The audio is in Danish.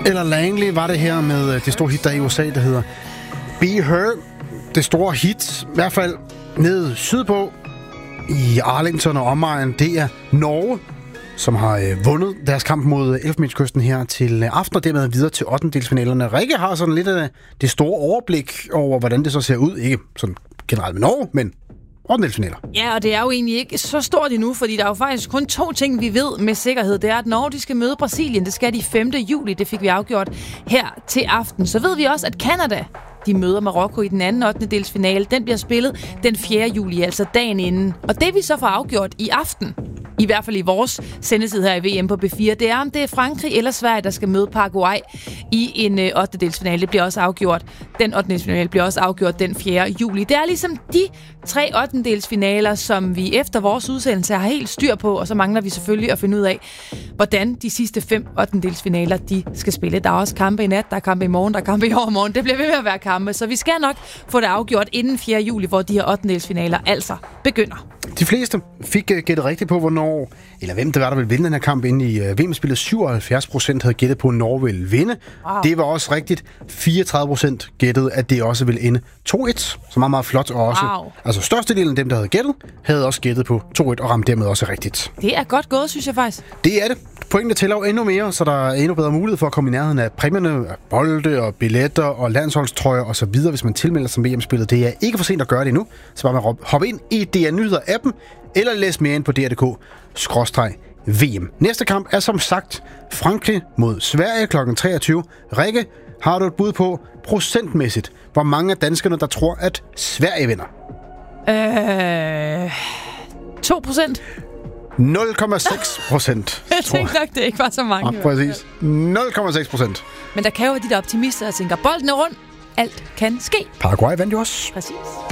Eller Langley var det her med det store hit, der i USA, der hedder Be Her. Det store hit, i hvert fald nede sydpå i Arlington og omegn, det er Norge, som har vundet deres kamp mod Elfenbenskysten her til aften, og dermed videre til 8-delsfinalerne. Rikke har sådan lidt af det store overblik over, hvordan det så ser ud. Ikke sådan generelt med Norge, men 8-delsfinaler. Ja, og det er jo egentlig ikke så stort endnu, fordi der er jo faktisk kun 2 ting, vi ved med sikkerhed. Det er, at Norge skal møde Brasilien. Det skal de 5. juli. Det fik vi afgjort her til aften. Så ved vi også, at Canada, de møder Marokko i den anden 8-delsfinale. Den bliver spillet den 4. juli, altså dagen inden. Og det vi så får afgjort i aften, i hvert fald i vores sendetid her i VM på B4, det er, om det er Frankrig eller Sverige, der skal møde Paraguay i en 8-delsfinale. Det bliver også afgjort. Den 8-delsfinale bliver også afgjort den 4. juli. Det er ligesom de 3 8-delsfinaler, som vi efter vores udsendelse har helt styr på, og så mangler vi selvfølgelig at finde ud af, hvordan de sidste 5 8-delsfinaler, de skal spille. Der er også kampe i nat, der er kampe i morgen, der er kampe i overmorgen. Det bliver ved med at være kampe, så vi skal nok få det afgjort inden 4. juli, hvor de her 8-delsfinaler altså begynder. De fleste fik gættet rigtigt på, hvornår, eller hvem det var, der ville vinde den her kamp inde i VM-spillet. 77% havde gættet på, at Norge ville vinde. Wow. Det var også rigtigt. 34% gættede, at det også ville ende 2-1. Så meget, meget flot også. Wow. Altså størstedelen af dem, der havde gættet, havde også gættet på 2-1 og ramte dermed også rigtigt. Det er godt gået, synes jeg faktisk. Det er det. Pointene tæller jo endnu mere, så der er endnu bedre mulighed for at komme i nærheden af præmierne, af bolde og billetter og landsholdstrøjer og så videre, hvis man tilmelder sig VM-spillet. Det er ikke for sent at gøre det endnu, så bare man hoppe ind i DR Nyheder-appen, eller læs mere ind på dr.dk/VM. Næste kamp er som sagt Frankrig mod Sverige kl. 23. Rikke, har du et bud på procentmæssigt, hvor mange af danskerne, der tror, at Sverige vinder? 2%. 0,6%. Jeg tænkte nok, det ikke var så mange. Ja, præcis. 0,6%. Men der kan jo være de der optimister, der tænker, bolden er rundt. Alt kan ske. Paraguay vandt jo også. Præcis.